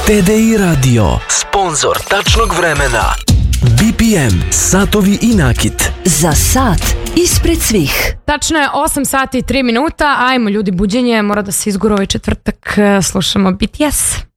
TDI Radio, sponsor tačnog vremena. BPM, satovi i nakit. Za sat ispred svih. Tačno je 8 sati i 3 minuta. Ajmo ljudi, buđenje, mora da se izgura ovaj četvrtak. Slušamo BTS.